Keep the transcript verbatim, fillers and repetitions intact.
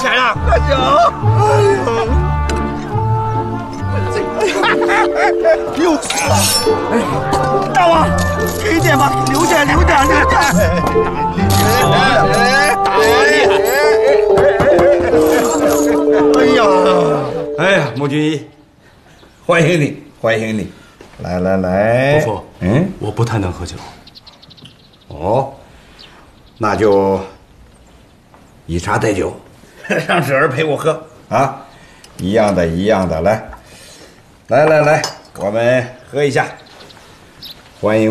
钱啊！ 喝酒！哎呦，又死了！哎，大王，给点吧，留点，留点，留点。哎呀， 哎呀，穆俊义，欢迎你，欢迎你。来来来， 伯父， 嗯， 我不太能喝酒。 哦，那就以茶代酒，让婶儿陪我喝啊，一样的，一样的，来，来来来，我们喝一下，欢迎。